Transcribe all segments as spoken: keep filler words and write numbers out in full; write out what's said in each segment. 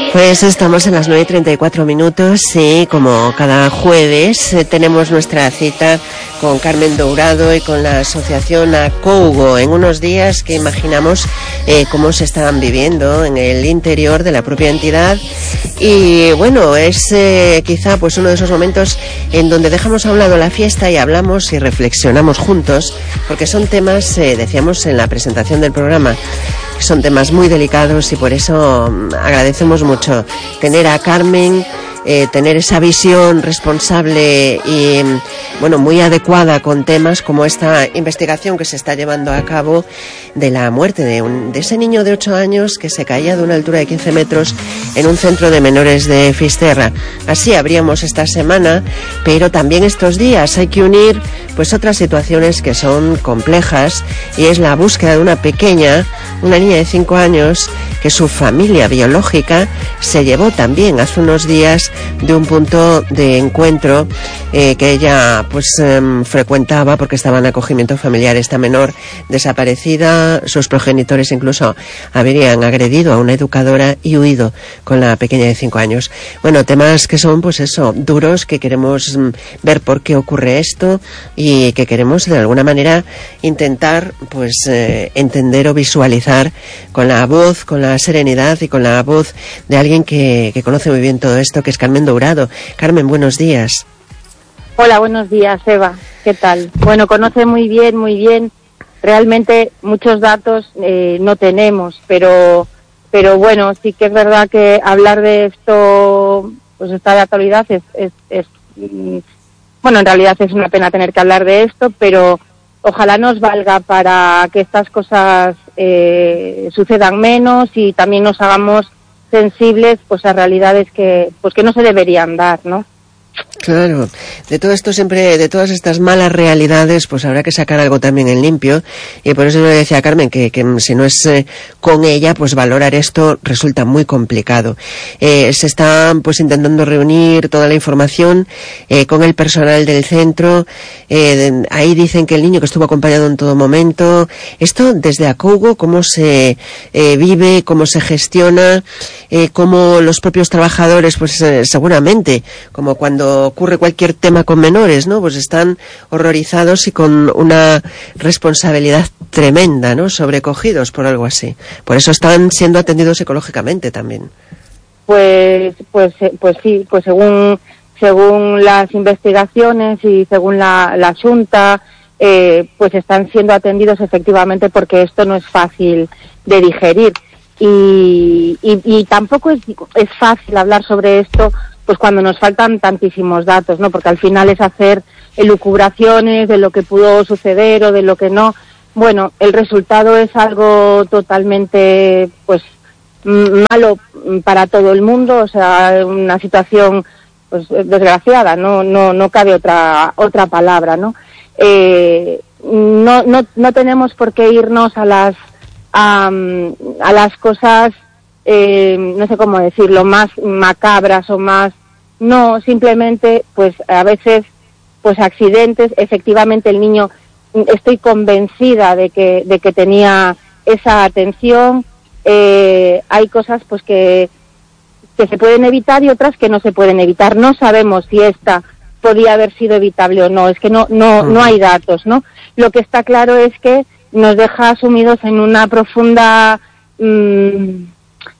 Pues estamos en las nueve y treinta y cuatro minutos y como cada jueves eh, tenemos nuestra cita con Carmen Dourado y con la asociación Acougo en unos días que imaginamos eh, cómo se están viviendo en el interior de la propia entidad. Y bueno, es eh, quizá pues uno de esos momentos en donde dejamos a un lado la fiesta y hablamos y reflexionamos juntos, porque son temas, eh, decíamos en la presentación del programa, son temas muy delicados y por eso agradecemos mucho tener a Carmen, eh, tener esa visión responsable y, bueno, muy adecuada con temas como esta investigación que se está llevando a cabo de la muerte de, un, de ese niño de ocho años que se caía de una altura de quince metros en un centro de menores de Fisterra. Así abríamos esta semana, pero también estos días hay que unir pues otras situaciones que son complejas, y es la búsqueda de una pequeña, una niña de cinco años que su familia biológica se llevó también hace unos días de un punto de encuentro eh, que ella pues eh, frecuentaba porque estaba en acogimiento familiar. Esta menor desaparecida, sus progenitores incluso habrían agredido a una educadora y huido con la pequeña de cinco años. Bueno, temas que son pues eso, duros, que queremos mm, ver por qué ocurre esto y que queremos de alguna manera intentar pues eh, entender o visualizar con la voz, con la serenidad y con la voz de alguien que, que conoce muy bien todo esto, que es Carmen Dourado. Carmen, buenos días. Hola, buenos días, Eva. ¿Qué tal? Bueno, conoce muy bien, muy bien. Realmente muchos datos eh, no tenemos, pero pero bueno, sí que es verdad que hablar de esto, pues está de actualidad, es, es, es bueno, en realidad es una pena tener que hablar de esto, pero ojalá nos valga para que estas cosas eh, sucedan menos y también nos hagamos sensibles pues a realidades que pues que no se deberían dar, ¿no? Claro, de todo esto siempre, de todas estas malas realidades, pues habrá que sacar algo también en limpio, y por eso le decía a Carmen que, que si no es eh, con ella, pues valorar esto resulta muy complicado. Eh, se está pues intentando reunir toda la información eh, con el personal del centro, eh, de, ahí dicen que el niño que estuvo acompañado en todo momento. Esto desde Acougo, cómo se eh, vive, cómo se gestiona, eh, cómo los propios trabajadores, pues eh, seguramente, como cuando ocurre cualquier tema con menores, ¿no? Pues están horrorizados y con una responsabilidad tremenda, ¿no? Sobrecogidos por algo así. Por eso están siendo atendidos psicológicamente también. Pues, pues, pues sí, pues según según las investigaciones y según la, la Xunta, eh, pues están siendo atendidos efectivamente porque esto no es fácil de digerir. Y, y, y tampoco es, es fácil hablar sobre esto pues cuando nos faltan tantísimos datos, ¿no? Porque al final es hacer elucubraciones de lo que pudo suceder o de lo que no. Bueno, el resultado es algo totalmente, pues, malo para todo el mundo, o sea, una situación, pues, desgraciada, no, no, no cabe otra, otra palabra, ¿no? Eh, no, no, no tenemos por qué irnos a las, a, a las cosas, Eh, no sé cómo decirlo, más macabras o más, no, simplemente, pues a veces, pues accidentes. Efectivamente el niño, estoy convencida de que, de que tenía esa atención. Eh, hay cosas pues que, que se pueden evitar y otras que no se pueden evitar. No sabemos si esta podía haber sido evitable o no, es que no, no, no hay datos, ¿no? Lo que está claro es que nos deja sumidos en una profunda, mmm,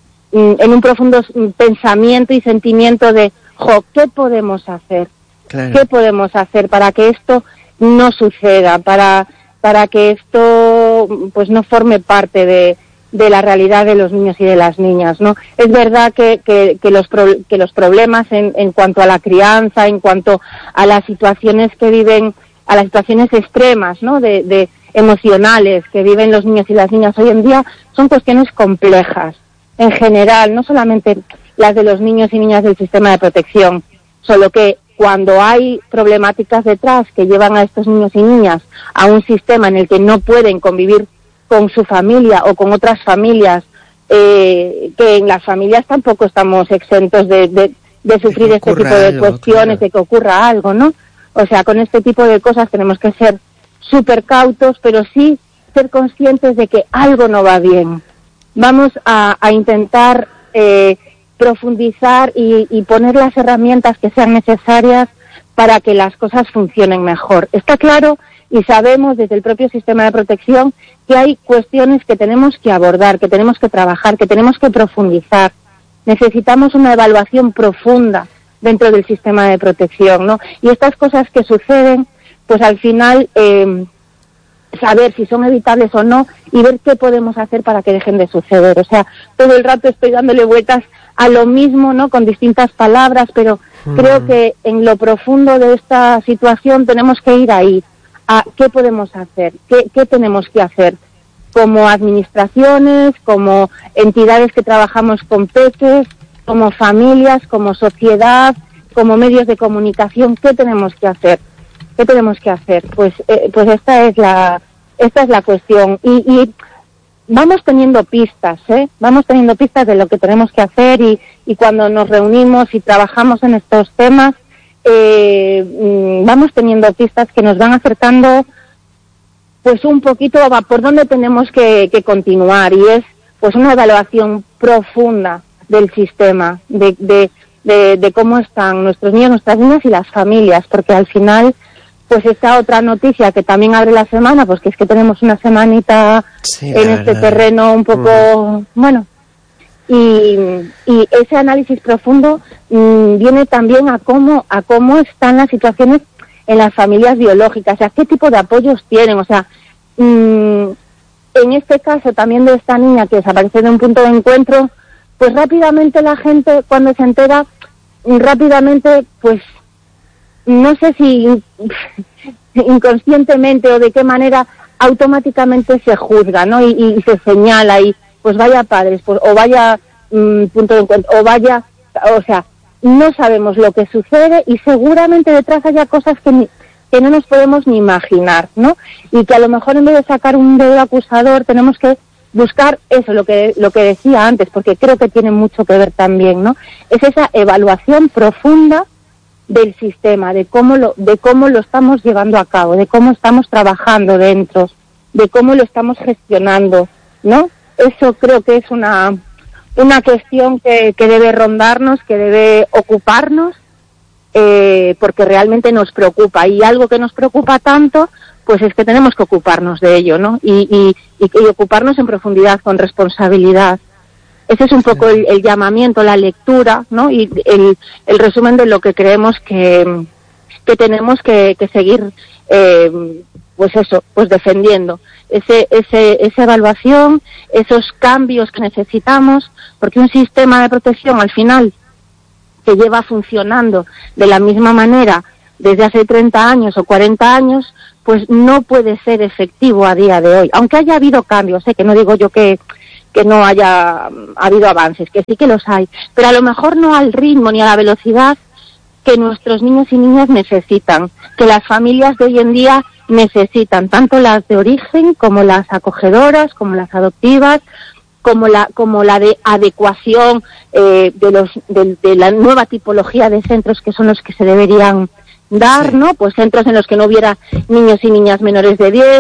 en un profundo pensamiento y sentimiento de, jo, ¿qué podemos hacer? Claro. ¿Qué podemos hacer para que esto no suceda? Para, para que esto, pues, no forme parte de, de la realidad de los niños y de las niñas, ¿no? Es verdad que, que, que los, pro, que los problemas en, en cuanto a la crianza, en cuanto a las situaciones que viven, a las situaciones extremas, ¿no? De, de emocionales que viven los niños y las niñas hoy en día, son cuestiones complejas. En general, no solamente las de los niños y niñas del sistema de protección, solo que cuando hay problemáticas detrás que llevan a estos niños y niñas a un sistema en el que no pueden convivir con su familia o con otras familias, eh, que en las familias tampoco estamos exentos de, de, de sufrir este tipo de algo, cuestiones, claro, de que ocurra algo, ¿no? O sea, con este tipo de cosas tenemos que ser súper cautos, pero sí ser conscientes de que algo no va bien. Vamos a, a intentar eh, profundizar y, y poner las herramientas que sean necesarias para que las cosas funcionen mejor. Está claro y sabemos desde el propio sistema de protección que hay cuestiones que tenemos que abordar, que tenemos que trabajar, que tenemos que profundizar. Necesitamos una evaluación profunda dentro del sistema de protección, ¿no? Y estas cosas que suceden, pues al final eh, saber si son evitables o no y ver qué podemos hacer para que dejen de suceder. O sea, todo el rato estoy dándole vueltas a lo mismo, ¿no? Con distintas palabras, pero mm. creo que en lo profundo de esta situación tenemos que ir ahí, a qué podemos hacer, qué, qué tenemos que hacer como administraciones, como entidades que trabajamos con peques, como familias, como sociedad, como medios de comunicación, ¿qué tenemos que hacer? ¿Qué tenemos que hacer? Pues, eh, pues esta es la, esta es la cuestión. Y, y vamos teniendo pistas, ¿eh? Vamos teniendo pistas de lo que tenemos que hacer y, y cuando nos reunimos y trabajamos en estos temas, eh, vamos teniendo pistas que nos van acercando, pues un poquito a por dónde tenemos que, que continuar, y es pues una evaluación profunda del sistema, de, de, de, de cómo están nuestros niños, nuestras niñas y las familias, porque al final, pues esta otra noticia que también abre la semana, pues que es que tenemos una semanita sí, en este verdad. terreno un poco, mm. bueno, y, y ese análisis profundo mmm, viene también a cómo, a cómo están las situaciones en las familias biológicas, o sea, qué tipo de apoyos tienen, o sea, mmm, en este caso también de esta niña que desapareció de un punto de encuentro, pues rápidamente la gente cuando se entera, rápidamente pues no sé si inconscientemente o de qué manera automáticamente se juzga, ¿no? Y, y se señala y pues vaya padres, pues o vaya mmm, punto de encuentro, o vaya, o sea, no sabemos lo que sucede y seguramente detrás haya cosas que, ni, que no nos podemos ni imaginar, ¿no? Y que a lo mejor en vez de sacar un dedo acusador tenemos que buscar eso, lo que lo que decía antes, porque creo que tiene mucho que ver también, ¿no? Es esa evaluación profunda del sistema, de cómo lo de cómo lo estamos llevando a cabo, de cómo estamos trabajando dentro, de cómo lo estamos gestionando, ¿no? Eso creo que es una una cuestión que, que debe rondarnos, que debe ocuparnos, eh, porque realmente nos preocupa, y algo que nos preocupa tanto, pues es que tenemos que ocuparnos de ello, ¿no? Y, y, y, y ocuparnos en profundidad, con responsabilidad. Ese es un poco el, el llamamiento, la lectura, ¿no? Y el, el resumen de lo que creemos que, que tenemos que, que seguir, eh, pues eso, pues defendiendo. Ese, ese, esa evaluación, esos cambios que necesitamos, porque un sistema de protección al final que lleva funcionando de la misma manera desde hace treinta años o cuarenta años, pues no puede ser efectivo a día de hoy. Aunque haya habido cambios, ¿eh? Que no digo yo que, que no haya habido avances, que sí que los hay, pero a lo mejor no al ritmo ni a la velocidad que nuestros niños y niñas necesitan, que las familias de hoy en día necesitan, tanto las de origen como las acogedoras, como las adoptivas, como la como la de adecuación eh, de los de, de la nueva tipología de centros que son los que se deberían dar, sí. ¿no? Pues centros en los que no hubiera niños y niñas menores de diez,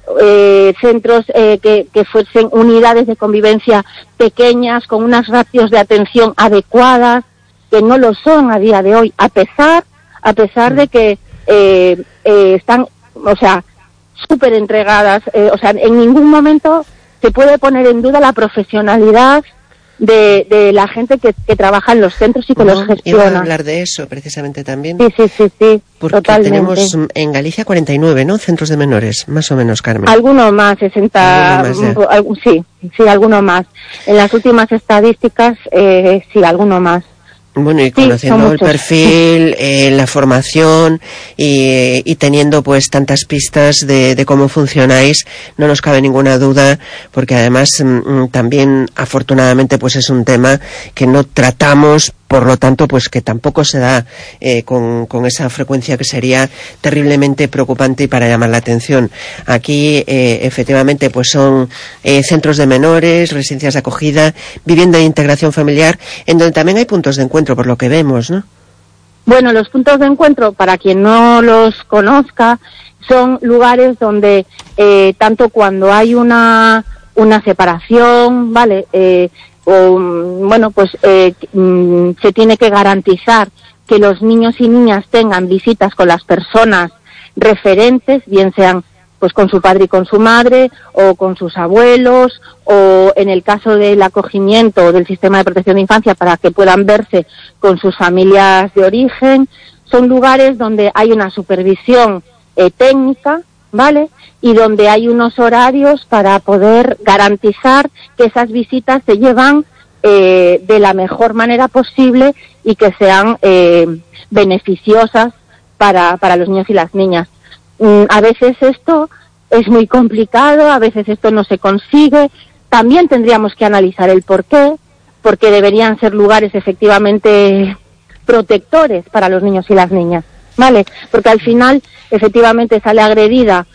eh, centros eh, que, que fuesen unidades de convivencia pequeñas con unas ratios de atención adecuadas, que no lo son a día de hoy, a pesar a pesar sí. de que eh, eh, están, o sea, súper entregadas, eh, o sea, en ningún momento se puede poner en duda la profesionalidad de, de la gente que, que trabaja en los centros y que no, los gestiona. Iba a hablar de eso precisamente también. Sí, sí, sí, sí, porque totalmente. Tenemos en Galicia cuarenta y nueve, ¿no? Centros de menores, más o menos, Carmen. Alguno más, sesenta, ¿Alguno más, alg- sí, sí, alguno más. En las últimas estadísticas, eh, sí, alguno más. Bueno, y conociendo sí, el perfil, eh, la formación y, y teniendo pues tantas pistas de, de cómo funcionáis, no nos cabe ninguna duda, porque además m- también afortunadamente pues es un tema que no tratamos, por lo tanto pues que tampoco se da eh, con, con esa frecuencia que sería terriblemente preocupante y para llamar la atención. Aquí eh, efectivamente pues son eh, centros de menores, residencias de acogida, vivienda de integración familiar, en donde también hay puntos de encuentro, por lo que vemos, ¿no? Bueno, los puntos de encuentro, para quien no los conozca, son lugares donde eh, tanto cuando hay una una separación, ¿vale? Eh, o bueno, pues eh, se tiene que garantizar que los niños y niñas tengan visitas con las personas referentes, bien sean pues con su padre y con su madre, o con sus abuelos, o en el caso del acogimiento del sistema de protección de infancia, para que puedan verse con sus familias de origen. Son lugares donde hay una supervisión eh, técnica, ¿vale? Y donde hay unos horarios para poder garantizar que esas visitas se llevan eh, de la mejor manera posible y que sean eh, beneficiosas para, para los niños y las niñas. Mm, a veces esto es muy complicado, a veces esto no se consigue. También tendríamos que analizar el por qué, porque deberían ser lugares efectivamente protectores para los niños y las niñas, ¿vale? Porque al final, efectivamente, sale agredida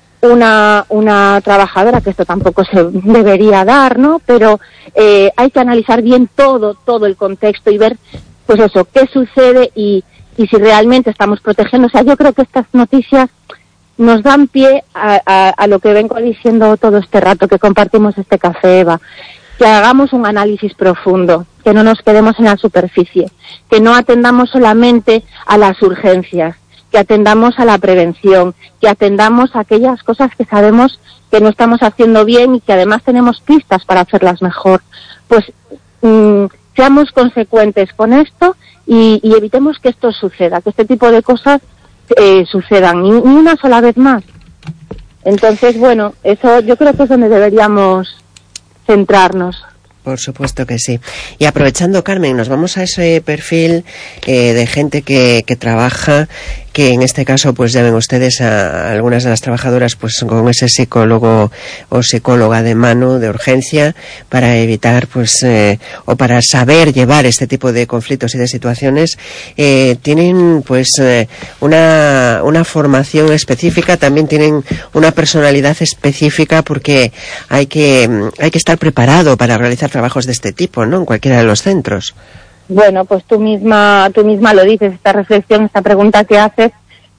una una trabajadora, que esto tampoco se debería dar, ¿no? Pero eh, hay que analizar bien todo, todo el contexto y ver, pues eso, qué sucede y, y si realmente estamos protegiendo. O sea, yo creo que estas noticias nos dan pie a, a, a lo que vengo diciendo todo este rato que compartimos este café, Eva. Que hagamos un análisis profundo, que no nos quedemos en la superficie, que no atendamos solamente a las urgencias, que atendamos a la prevención, que atendamos a aquellas cosas que sabemos que no estamos haciendo bien y que además tenemos pistas para hacerlas mejor. Pues mmm, seamos consecuentes con esto y, y evitemos que esto suceda, que este tipo de cosas eh, sucedan, ni, ni una sola vez más. Entonces, bueno, eso yo creo que es donde deberíamos centrarnos. Por supuesto que sí. Y aprovechando, Carmen, nos vamos a ese perfil eh, de gente que, que trabaja, que en este caso, pues ya ven ustedes a algunas de las trabajadoras pues con ese psicólogo o psicóloga de mano de urgencia para evitar pues eh, o para saber llevar este tipo de conflictos y de situaciones. Eh, tienen pues eh, una, una formación específica, también tienen una personalidad específica, porque hay que, hay que estar preparado para realizar trabajos de este tipo, ¿no? En cualquiera de los centros. Bueno, pues tú misma, tú misma lo dices, esta reflexión, esta pregunta que haces,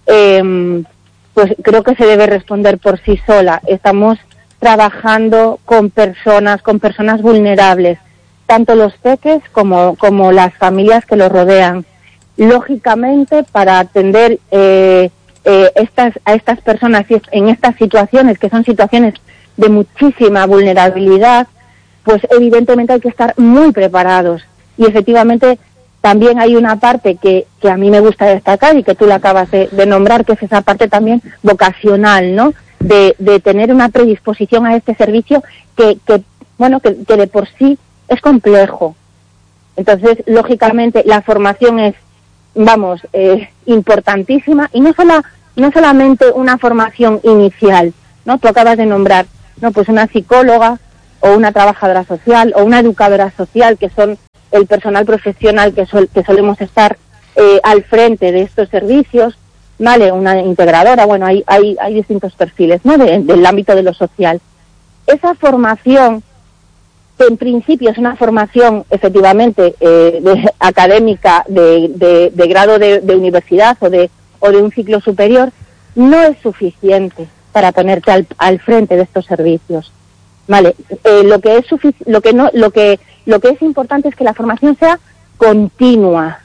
eh, pues creo que se debe responder por sí sola. Estamos trabajando con personas, con personas vulnerables, tanto los peques como, como las familias que los rodean. Lógicamente, para atender eh, eh, estas, a estas personas en estas situaciones, que son situaciones de muchísima vulnerabilidad, pues evidentemente hay que estar muy preparados. Y efectivamente también hay una parte que, que a mí me gusta destacar y que tú la acabas de, de nombrar, que es esa parte también vocacional, ¿no? De, de tener una predisposición a este servicio que, que bueno, que, que de por sí es complejo. Entonces, lógicamente, la formación es, vamos, eh, importantísima, y no solo, no solamente una formación inicial, ¿no? Tú acabas de nombrar, ¿no? Pues una psicóloga o una trabajadora social o una educadora social, que son el personal profesional que, sol, que solemos estar eh, al frente de estos servicios, ¿vale? Una integradora, bueno, hay, hay, hay distintos perfiles, ¿no? De, del ámbito de lo social. Esa formación, que en principio es una formación efectivamente eh, de, académica de, de, de grado de, de universidad o de, o de un ciclo superior, no es suficiente para ponerte al, al frente de estos servicios. Vale, eh, lo que es sufic- lo que no, lo que lo que es importante es que la formación sea continua.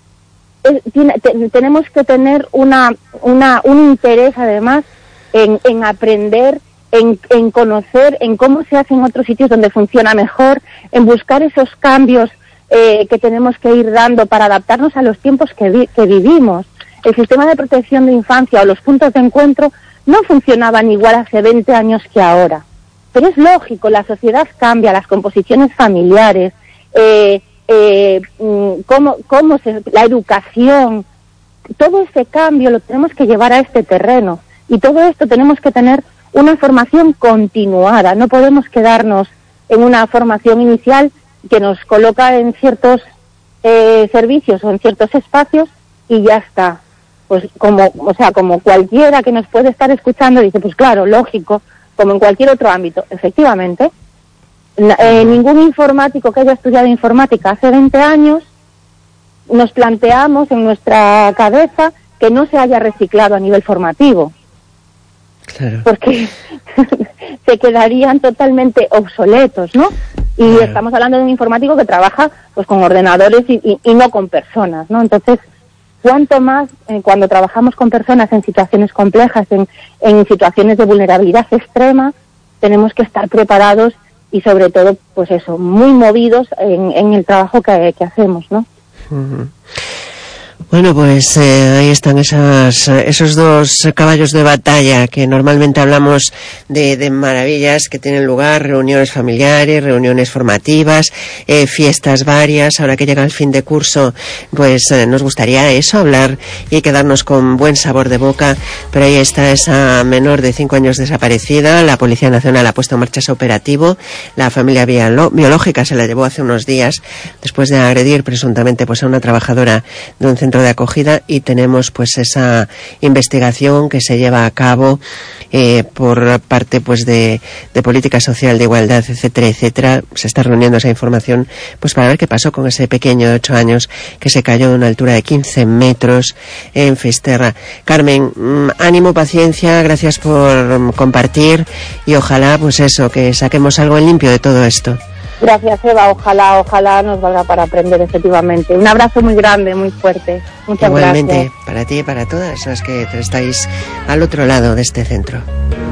Es, tiene, te, tenemos que tener una una un interés además en, en aprender, en, en conocer, en cómo se hace en otros sitios donde funciona mejor, en buscar esos cambios eh, que tenemos que ir dando para adaptarnos a los tiempos que, vi- que vivimos. El sistema de protección de infancia o los puntos de encuentro no funcionaban igual hace veinte años que ahora. Pero es lógico, la sociedad cambia, las composiciones familiares, eh, eh, cómo, cómo se, la educación, todo ese cambio lo tenemos que llevar a este terreno. Y todo esto tenemos que tener una formación continuada, no podemos quedarnos en una formación inicial que nos coloca en ciertos eh, servicios o en ciertos espacios y ya está. Pues como, o sea, como cualquiera que nos puede estar escuchando dice, pues claro, lógico, como en cualquier otro ámbito, efectivamente. Eh, ningún informático que haya estudiado informática hace veinte años nos planteamos en nuestra cabeza que no se haya reciclado a nivel formativo. Claro. Porque se quedarían totalmente obsoletos, ¿no? Y claro. Estamos hablando de un informático que trabaja pues con ordenadores y, y, y no con personas, ¿no? Entonces, cuanto más eh, cuando trabajamos con personas en situaciones complejas, en, en situaciones de vulnerabilidad extrema, tenemos que estar preparados y sobre todo, pues eso, muy movidos en, en el trabajo que, que hacemos, ¿no? Uh-huh. Bueno, pues eh, ahí están esas, esos dos caballos de batalla que normalmente hablamos de, de maravillas que tienen lugar, reuniones familiares, reuniones formativas, eh, fiestas varias. Ahora que llega el fin de curso, pues eh, nos gustaría eso, hablar y quedarnos con buen sabor de boca. Pero ahí está esa menor de cinco años desaparecida. La Policía Nacional ha puesto en marcha ese operativo. La familia biolo- biológica se la llevó hace unos días después de agredir presuntamente pues a una trabajadora de un centro de acogida, y tenemos pues esa investigación que se lleva a cabo eh, por parte pues de, de política social, de igualdad, etcétera, etcétera. Se está reuniendo esa información pues para ver qué pasó con ese pequeño de ocho años que se cayó de una altura de quince metros en Fisterra. Carmen, mmm, ánimo, paciencia, gracias por compartir, y ojalá pues eso, que saquemos algo en limpio de todo esto. Gracias, Eva. Ojalá, ojalá nos valga para aprender, efectivamente. Un abrazo muy grande, muy fuerte. Muchas Igualmente, gracias. Para ti y para todas las que estáis al otro lado de este centro.